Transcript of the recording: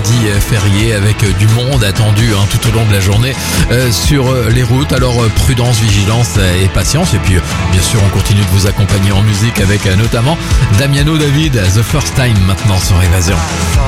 lundi férié avec du monde attendu tout au long de la journée sur les routes. Alors prudence, vigilance et patience. Et puis bien sûr on continue de vous accompagner en musique avec notamment Damiano David, The First Time maintenant sur Évasion.